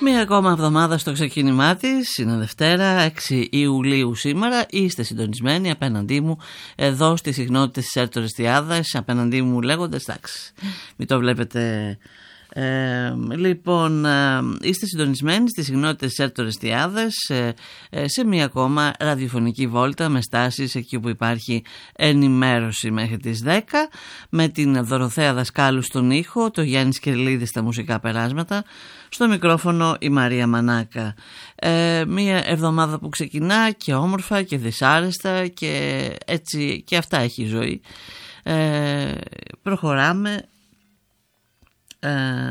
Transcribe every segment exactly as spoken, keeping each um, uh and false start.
Μία ακόμα εβδομάδα στο ξεκίνημά της, είναι Δευτέρα, έξι Ιουλίου σήμερα. Είστε συντονισμένοι απέναντί μου εδώ στις συχνότητες της Έρτο Ρεστιάδας, απέναντί μου λέγοντας, εντάξει, μην το βλέπετε. Ε, λοιπόν, ε, είστε συντονισμένοι στις συχνότητες της Έρτο Ρεστιάδας ε, ε, σε μία ακόμα ραδιοφωνική βόλτα με στάσεις εκεί που υπάρχει ενημέρωση μέχρι τις δέκα, με την Δωροθέα Δασκάλου στον ήχο, το Γιάννη Σκυρλίδη στα μουσικά περάσματα, στο μικρόφωνο η Μαρία Μανάκα. Ε, μία εβδομάδα που ξεκινά και όμορφα και δυσάρεστα και έτσι και αυτά έχει η ζωή. Ε, προχωράμε Ε,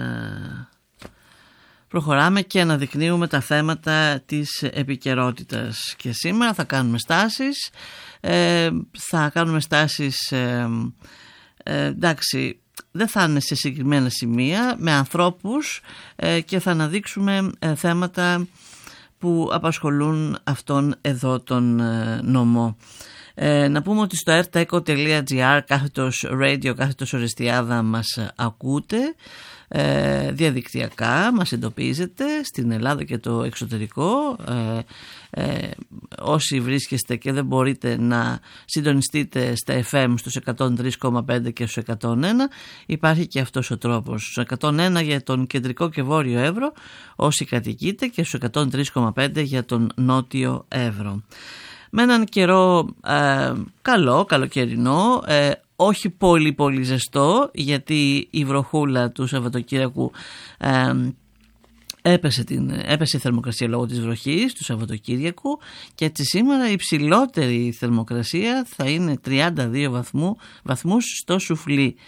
προχωράμε και αναδεικνύουμε τα θέματα της επικαιρότητας και σήμερα θα κάνουμε στάσεις ε, θα κάνουμε στάσεις ε, ε, εντάξει, δεν θα είναι σε συγκεκριμένα σημεία, με ανθρώπους ε, και θα αναδείξουμε ε, θέματα που απασχολούν αυτόν εδώ τον ε, νομό. Ε, να πούμε ότι στο ertaeco.gr κάθετος radio, κάθετος Ορεστιάδα μας ακούτε ε, διαδικτυακά, μας εντοπίζετε στην Ελλάδα και το εξωτερικό. ε, ε, όσοι βρίσκεστε και δεν μπορείτε να συντονιστείτε στα εφ εμ στους εκατόν τρία κόμμα πέντε και στους εκατόν ένα, υπάρχει και αυτός ο τρόπος, στους εκατόν ένα για τον κεντρικό και βόρειο Εύρο όσοι κατοικείτε και στους εκατόν τρία κόμμα πέντε για τον νότιο Εύρο. Με έναν καιρό ε, καλό, καλοκαιρινό, ε, όχι πολύ πολύ ζεστό, γιατί η βροχούλα του Σαββατοκύριακου ε, έπεσε, την, έπεσε η θερμοκρασία λόγω της βροχής του Σαββατοκύριακου και έτσι σήμερα η υψηλότερη θερμοκρασία θα είναι τριάντα δύο βαθμού, βαθμούς στο σουφλί.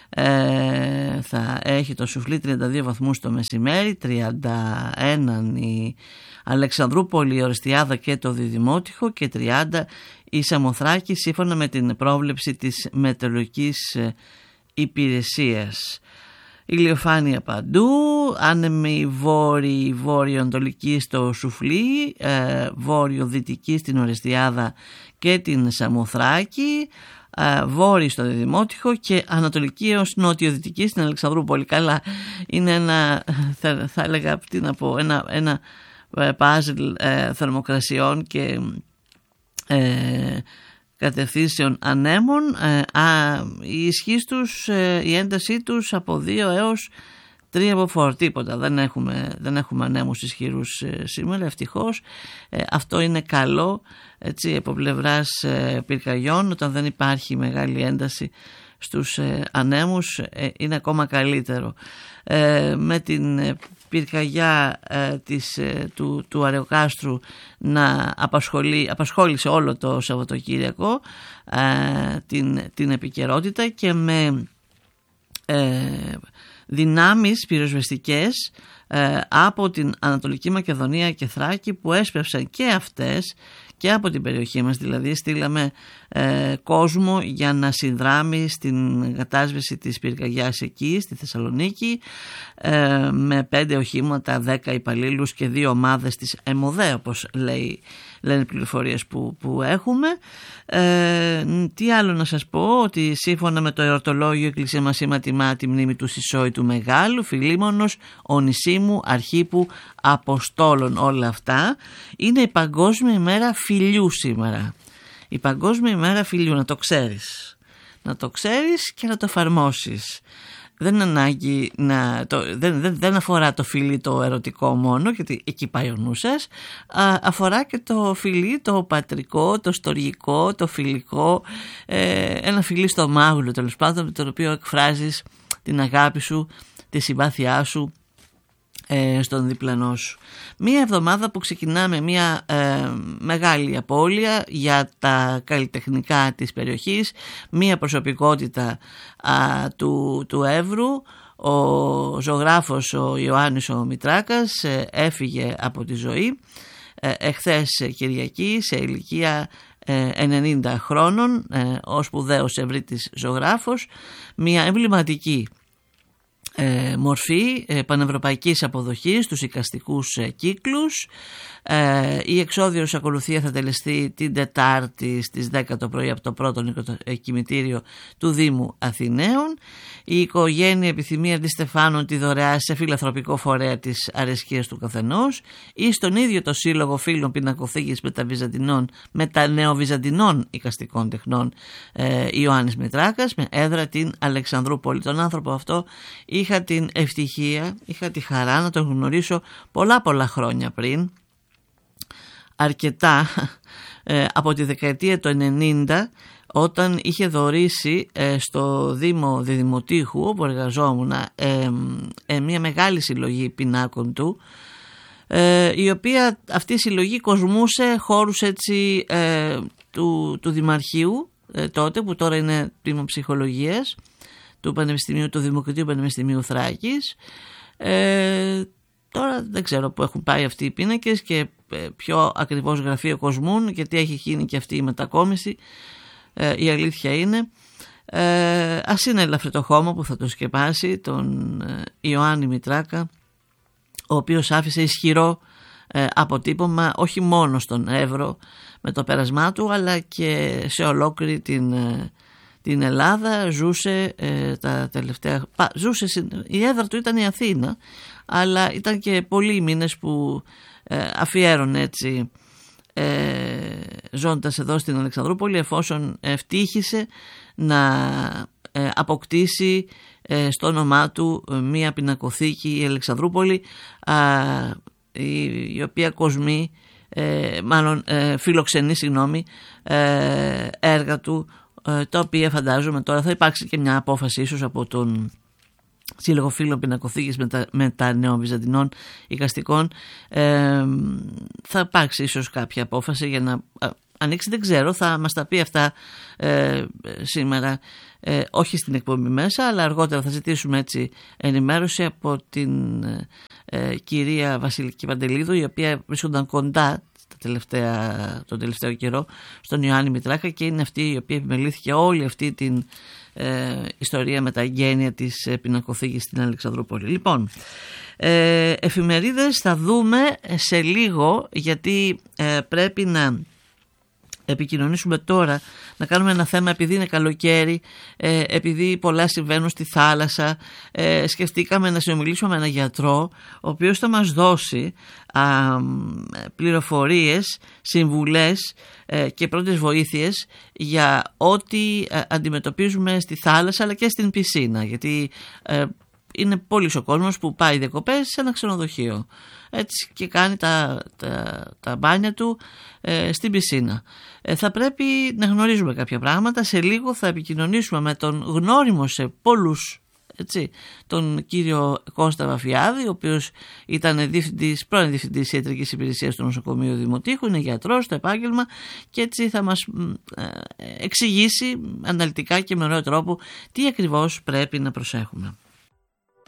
Ε, θα έχει το σουφλί τριάντα δύο βαθμούς το μεσημέρι, τριάντα ένα η Αλεξανδρούπολη, η Ορεστιάδα και το Διδημότυχο και τριάντα η Σαμοθράκη σύμφωνα με την πρόβλεψη της μετεωρολογικής υπηρεσίας. Ηλιοφάνεια παντού, άνεμη βόρειο, βόρειο-ανατολική στο σουφλί, ε, βόρειο-δυτική στην Ορεστιάδα και την Σαμοθράκη, βόρειο στο Διδημότυχο και ανατολική έως νότιο-δυτική στην Αλεξανδρούπολη. Καλά, είναι ένα, θα, θα έλεγα, τι να πω, ένα, ένα πάζλ ε, θερμοκρασιών και ε, κατευθύνσεων ανέμων. Ε, α, η ισχύς τους, ε, η έντασή τους από δύο έως τρία από φορ, τίποτα. Δεν έχουμε, δεν έχουμε ανέμους ισχυρούς ε, σήμερα, ευτυχώς. Ε, αυτό είναι καλό, έτσι, από πλευράς ε, πυρκαγιών, όταν δεν υπάρχει μεγάλη ένταση στους ε, ανέμους, ε, είναι ακόμα καλύτερο. Ε, με την ε, πυρκαγιά ε, της, ε, του, του Αρεοκάστρου να απασχολεί, απασχόλησε όλο το Σαββατοκύριακο ε, την, την επικαιρότητα και με ε, δυνάμεις πυροσβεστικές ε, από την Ανατολική Μακεδονία και Θράκη που έσπευσαν και αυτές και από την περιοχή μας, δηλαδή στείλαμε ε, κόσμο για να συνδράμει στην κατάσβεση της πυρκαγιάς εκεί στη Θεσσαλονίκη ε, με πέντε οχήματα, δέκα υπαλλήλους και δύο ομάδες της ΕΜΟΔΕ, όπως λέει, λένε οι πληροφορίες που, που έχουμε. Ε, τι άλλο να σας πω, ότι σύμφωνα με το εορτολόγιο η Εκκλησία μας σήμερα τιμά τη μνήμη του Σισόη του Μεγάλου, Φιλίμωνος, Ονησίμου, Αρχίπου, Αποστόλων. Όλα αυτά είναι η Παγκόσμια ημέρα φιλιού σήμερα. Η Παγκόσμια ημέρα φιλιού, να το ξέρεις. Να το ξέρεις και να το εφαρμόσεις. Δεν είναι ανάγκη να, το, δεν, δεν, δεν αφορά το φιλί το ερωτικό μόνο, γιατί εκεί πάει ο νους σας, α, αφορά και το φιλί το πατρικό, το στοργικό, το φιλικό, ε, ένα φιλί στο μάγουλο τέλος πάντων, με το οποίο εκφράζεις την αγάπη σου, τη συμπάθειά σου ε, στον διπλανό σου. Μία εβδομάδα που ξεκινά με μια ε, μεγάλη απώλεια για τα καλλιτεχνικά της περιοχής, μία προσωπικότητα α, του, του Εύρου. Ο ζωγράφος ο Ιωάννης ο Μητράκας ε, έφυγε από τη ζωή ε, εχθές Κυριακή σε ηλικία ε, ενενήντα χρόνων, ε, ο σπουδαίος ευρύτης ζωγράφος, μια εμβληματική Ε, μορφή ε, πανευρωπαϊκής αποδοχής στους εικαστικούς ε, κύκλους. Ε, η εξώδιος ακολουθία θα τελεστεί την Τετάρτη στις δέκα το πρωί από το πρώτο κημητήριο του Δήμου Αθηναίων. Η οικογένεια επιθυμεί αντί Στεφάνων τη δωρεά σε φιλανθρωπικό φορέα της αρεσκίας του καθενός ή στον ίδιο το Σύλλογο Φίλων Πινακοθήκης Μεταβυζαντινών Μετανεοβυζαντινών Εικαστικών Τεχνών ε, Ιωάννης Μητράκας με έδρα την Αλεξανδρούπολη. Τον άνθρωπο αυτό είχα την ευτυχία, είχα τη χαρά να τον γνωρίσω πολλά πολλά χρόνια πριν, αρκετά ε, από τη δεκαετία του ενενήντα, όταν είχε δωρήσει ε, στο Δήμο Διδημοτήχου, όπου εργαζόμουν, ε, ε, μια μεγάλη συλλογή πινάκων του, ε, η οποία αυτή η συλλογή κοσμούσε χώρους έτσι ε, του, του Δημαρχείου ε, τότε, που τώρα είναι τμήμα ψυχολογίας του Πανεπιστημίου, του Δημοκρατίου Πανεπιστημίου Θράκης. Ε, τώρα δεν ξέρω που έχουν πάει αυτοί οι πίνακες και ποιο ακριβώς γραφείο κοσμούν και τι έχει γίνει και αυτή η μετακόμιση. Ε, η αλήθεια είναι ε, ας είναι ελαφρύ το χώμα που θα το σκεπάσει τον ε, Ιωάννη Μητράκα, ο οποίος άφησε ισχυρό ε, αποτύπωμα όχι μόνο στον Εύρο με το πέρασμά του, αλλά και σε ολόκληρη την, ε, την Ελλάδα. Ζούσε ε, τα τελευταία πα, ζούσε, η έδρα του ήταν η Αθήνα, αλλά ήταν και πολλοί μήνες που ε, αφιέρωνε έτσι ε, ζώντας εδώ στην Αλεξανδρούπολη, εφόσον ευτύχησε να ε, αποκτήσει ε, στο όνομά του μία πινακοθήκη, η Αλεξανδρούπολη, α, η, η οποία κοσμεί ε, μάλλον ε, φιλοξενεί συγγνώμη, ε, έργα του, ε, τα οποία φαντάζομαι τώρα θα υπάρξει και μια απόφαση ίσως από τον Σύλλογο Φίλων Πινακοθήκης μετα, Μετανεοβυζαντινών Εικαστικών. Ε, θα υπάρξει ίσως κάποια απόφαση για να α, ανοίξει, δεν ξέρω, θα μας τα πει αυτά ε, σήμερα, ε, όχι στην εκπομπή μέσα, αλλά αργότερα θα ζητήσουμε έτσι ενημέρωση από την ε, κυρία Βασιλική Παντελίδου, η οποία βρίσκονταν κοντά τα τελευταία, τον τελευταίο καιρό στον Ιωάννη Μητράκα και είναι αυτή η οποία επιμελήθηκε όλη αυτή την ε, ιστορία με τα εγγένεια της ε, πινακοθήκης στην Αλεξανδρούπολη. Λοιπόν, ε, εφημερίδες θα δούμε σε λίγο, γιατί ε, πρέπει να επικοινωνήσουμε τώρα, να κάνουμε ένα θέμα, επειδή είναι καλοκαίρι, ε, επειδή πολλά συμβαίνουν στη θάλασσα, ε, σκεφτήκαμε να συνομιλήσουμε με έναν γιατρό, ο οποίος θα μας δώσει α, πληροφορίες, συμβουλές ε, και πρώτες βοήθειες για ό,τι ε, αντιμετωπίζουμε στη θάλασσα αλλά και στην πισίνα, γιατί ε, είναι πολύς ο κόσμος που πάει διακοπές σε ένα ξενοδοχείο έτσι και κάνει τα, τα, τα μπάνια του ε, στην πισίνα. Ε, θα πρέπει να γνωρίζουμε κάποια πράγματα. Σε λίγο θα επικοινωνήσουμε με τον γνώριμο σε πολλούς, έτσι, τον κύριο Κώστα Βαφιάδη, ο οποίος ήταν διευθυντής, πρώην διευθυντής ιατρικής υπηρεσίας του νοσοκομείου Δημοτήχου, είναι γιατρός στο επάγγελμα και έτσι θα μας ε, εξηγήσει αναλυτικά και με ωραίο τρόπο τι ακριβώς πρέπει να προσέχουμε.